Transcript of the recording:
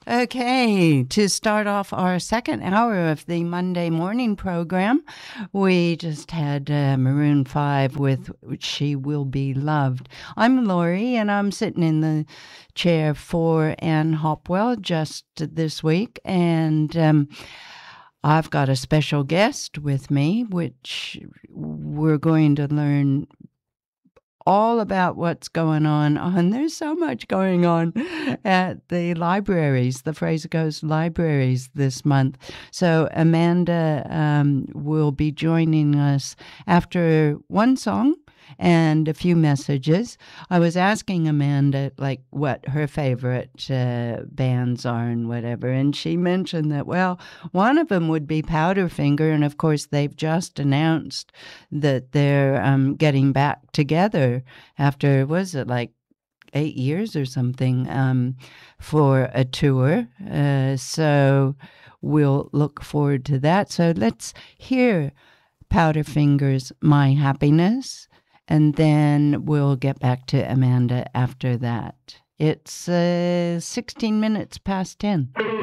Okay, to start off our second hour of the Monday morning program, we just had Maroon 5 with She Will Be Loved. I'm Lori, and I'm sitting in the chair for Ann Hopwell just this week, and I've got a special guest with me, which we're going to learn all about what's going on. And there's so much going on at the libraries, the Fraser Coast Libraries this month. So Amanda will be joining us after one song and a few messages. I was asking Amanda, like, what her favorite bands are and whatever, and she mentioned that, well, one of them would be Powderfinger, and of course they've just announced that they're getting back together after, was it like 8 years or something, for a tour. So we'll look forward to that. So let's hear Powderfinger's My Happiness, and then we'll get back to Amanda after that. It's 16 minutes past 10.